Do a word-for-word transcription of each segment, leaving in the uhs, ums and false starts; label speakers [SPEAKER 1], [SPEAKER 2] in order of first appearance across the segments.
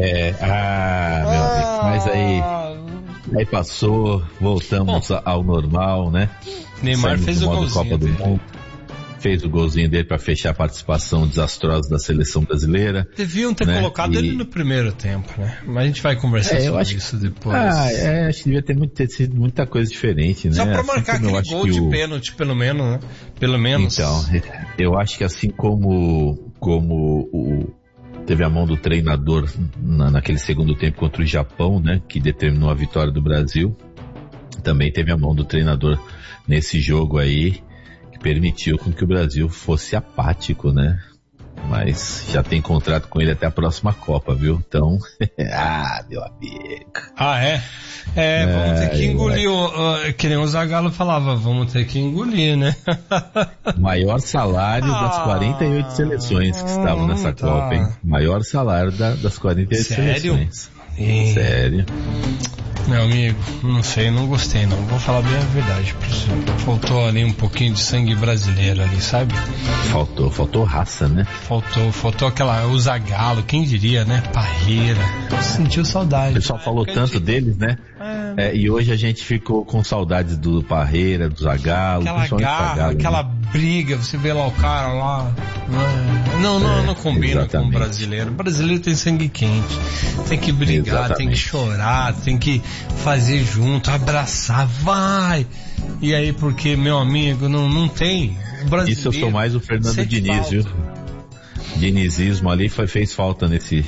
[SPEAKER 1] É, ah, meu
[SPEAKER 2] ah.
[SPEAKER 1] amigo, mas aí, aí passou, voltamos Bom, ao normal, né?
[SPEAKER 2] Neymar
[SPEAKER 1] Saímos
[SPEAKER 2] fez o golzinho
[SPEAKER 1] Copa do
[SPEAKER 2] dele.
[SPEAKER 1] Mundo, fez o golzinho dele para fechar a participação desastrosa da seleção brasileira.
[SPEAKER 2] Deviam ter
[SPEAKER 1] né?
[SPEAKER 2] colocado
[SPEAKER 1] e...
[SPEAKER 2] ele no primeiro tempo, né? Mas a gente vai conversar é, sobre
[SPEAKER 1] acho...
[SPEAKER 2] isso depois.
[SPEAKER 1] Ah, é, acho que devia ter, muito, ter sido muita coisa diferente, né?
[SPEAKER 2] Só pra marcar
[SPEAKER 1] assim
[SPEAKER 2] aquele gol de
[SPEAKER 1] o...
[SPEAKER 2] pênalti, pelo menos, né? Pelo menos.
[SPEAKER 1] Então, eu acho que assim como, como o, teve a mão do treinador na, naquele segundo tempo contra o Japão, né? Que determinou a vitória do Brasil, também teve a mão do treinador nesse jogo aí, que permitiu com que o Brasil fosse apático, né? Mas já tem contrato com ele até a próxima Copa, viu? Então, ah, meu amigo.
[SPEAKER 2] Ah, é? É, vamos ter que engolir, o, uh, que nem o Zagallo falava, vamos ter que engolir, né?
[SPEAKER 1] Maior salário das quarenta e oito seleções que estavam nessa
[SPEAKER 2] tá.
[SPEAKER 1] Copa, hein? Maior salário da, das quarenta e oito
[SPEAKER 2] Sério?
[SPEAKER 1] seleções.
[SPEAKER 2] E...
[SPEAKER 1] Sério?
[SPEAKER 2] Meu amigo, não sei, não gostei não, vou falar bem a verdade pra você. Faltou ali um pouquinho de sangue brasileiro ali, sabe?
[SPEAKER 1] Faltou, faltou raça, né?
[SPEAKER 2] Faltou, faltou aquela, o Zagallo, quem diria, né? Parreira, sentiu saudade.
[SPEAKER 1] O pessoal falou tanto deles, né? É. É, e hoje a gente ficou com saudades do Parreira, do Zagallo.
[SPEAKER 2] Aquela garra, Zagallo, aquela né? briga, você vê lá o cara lá. Não, não, é, não combina exatamente. Com o brasileiro. O brasileiro tem sangue quente, tem que brigar, exatamente. Tem que chorar, tem que fazer junto, abraçar, vai! E aí, porque, meu amigo, não, não tem.
[SPEAKER 1] Isso eu sou mais o Fernando Diniz, viu? Dinizismo ali foi, fez falta nesse...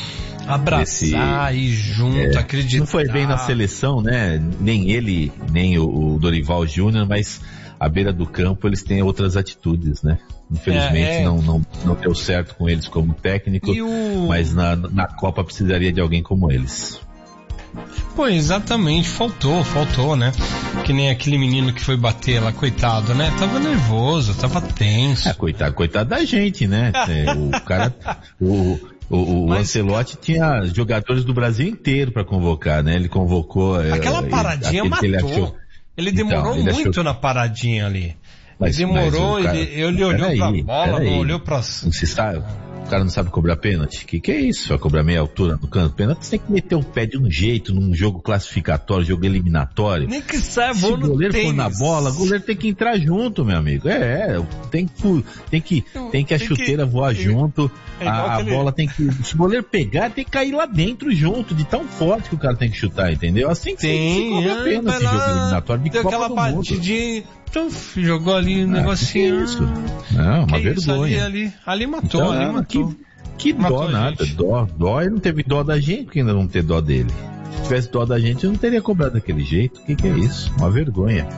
[SPEAKER 2] Abraçar e junto, é, acreditar.
[SPEAKER 1] Não foi bem na seleção, né? Nem ele, nem o, o Dorival Júnior, mas à beira do campo eles têm outras atitudes, né? Infelizmente é, é. Não, não, não deu certo com eles como técnico, o... mas na, na Copa precisaria de alguém como eles.
[SPEAKER 2] Pô, exatamente, faltou, faltou, né? Que nem aquele menino que foi bater lá, coitado, né? Tava nervoso, tava tenso.
[SPEAKER 1] É, coitado, coitado da gente, né? É, o cara, o, o, o Mas... Ancelotti tinha jogadores do Brasil inteiro pra convocar, né? Ele convocou...
[SPEAKER 2] Aquela paradinha ele, matou. Ele, achou... ele demorou então, ele muito achou... na paradinha ali. Mas, ele demorou, mas cara... ele, ele olhou aí, pra bola, não olhou pra...
[SPEAKER 1] Não se sabe... O cara não sabe cobrar pênalti? Que que é isso? Vai cobrar meia altura no canto? Pênalti você tem que meter o pé de um jeito num jogo classificatório, jogo eliminatório.
[SPEAKER 2] Nem que saia
[SPEAKER 1] Se o goleiro for na bola, o goleiro tem que entrar junto, meu amigo. É, é tem que, tem que, tem que a tem chuteira que, voar tem, junto, é a, a bola tem que... Se o goleiro pegar, tem que cair lá dentro junto, de tão forte que o cara tem que chutar, entendeu? Assim que
[SPEAKER 2] tem,
[SPEAKER 1] se cobra pênalti jogo eliminatório de Copa
[SPEAKER 2] aquela
[SPEAKER 1] do
[SPEAKER 2] batidinha... Tuf, jogou ali um ah, negocinho.
[SPEAKER 1] Que isso? Não, uma vergonha.
[SPEAKER 2] Isso, ali, ali, ali matou, então, ali matou.
[SPEAKER 1] Que, que matou dó nada, dó, dó, ele não teve dó da gente, porque ainda não teve dó dele. Se tivesse dó da gente, eu não teria cobrado daquele jeito. O que que é isso? Uma vergonha.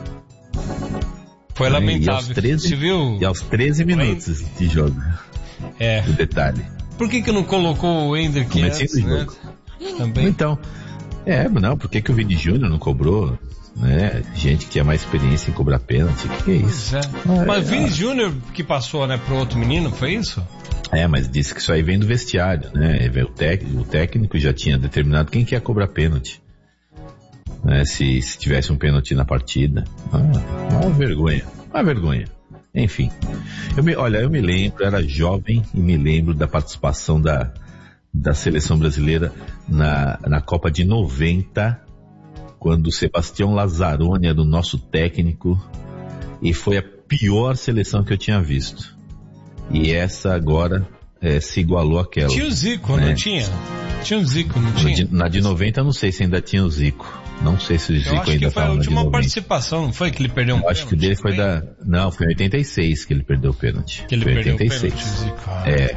[SPEAKER 2] Foi é, lamentável.
[SPEAKER 1] E aos treze,
[SPEAKER 2] você viu?
[SPEAKER 1] E aos treze minutos de jogo.
[SPEAKER 2] É.
[SPEAKER 1] O detalhe.
[SPEAKER 2] Por que que não colocou o Hendrick antes, né?
[SPEAKER 1] Também. Então, é, não, por que que o Vini Júnior não cobrou? Né? Gente que tinha mais experiência em cobrar pênalti, o que, que é isso?
[SPEAKER 2] É. Ah, mas o Vini ah. Júnior que passou, né, pro outro menino, foi isso?
[SPEAKER 1] É, mas disse que isso aí vem do vestiário, né? O técnico, o técnico já tinha determinado quem que ia cobrar pênalti, né? Se, se tivesse um pênalti na partida. Ah, uma vergonha, uma vergonha. Enfim, eu me, olha, eu me lembro, era jovem e me lembro da participação da, da seleção brasileira na, na Copa de noventa, quando o Sebastião Lazzaroni era o nosso técnico, e foi a pior seleção que eu tinha visto. E essa agora é, se igualou àquela.
[SPEAKER 2] Tinha o Zico, né? Não tinha? Tinha o Zico, não tinha?
[SPEAKER 1] Na de noventa eu não sei se ainda tinha o Zico. Não sei se o Zico ainda estava. Eu acho que foi a última
[SPEAKER 2] participação, não foi que ele perdeu um
[SPEAKER 1] eu pênalti? Acho que o dele foi da... Não, foi em oitenta e seis que ele perdeu o pênalti.
[SPEAKER 2] Que ele
[SPEAKER 1] foi
[SPEAKER 2] perdeu
[SPEAKER 1] oitenta e seis.
[SPEAKER 2] O pênalti, Zico. Ah,
[SPEAKER 1] é.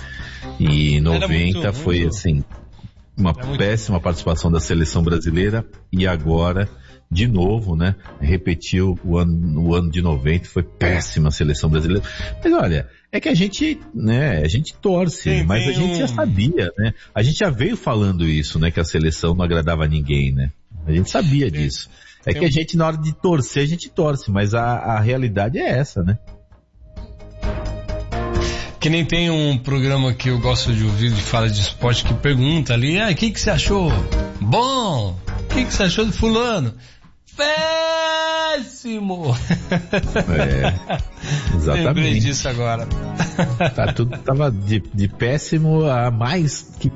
[SPEAKER 1] E noventa foi muito... assim... Uma é péssima participação da seleção brasileira, e agora, de novo, né, repetiu o ano, o ano de noventa, foi péssima a seleção brasileira. Mas olha, é que a gente, né, a gente torce, tem, mas tem a gente um... já sabia, né, a gente já veio falando isso, né, que a seleção não agradava a ninguém, né, a gente sabia tem, disso. É que um... a gente, na hora de torcer, a gente torce, mas a, a realidade é essa, né.
[SPEAKER 2] Que nem tem um programa que eu gosto de ouvir de fala de esporte que pergunta ali, ah, o que que você achou? Bom! O que que você achou de fulano? Péssimo!
[SPEAKER 1] É, exatamente.
[SPEAKER 2] Lembrei disso agora.
[SPEAKER 1] Tá, tudo tava de, de péssimo a mais que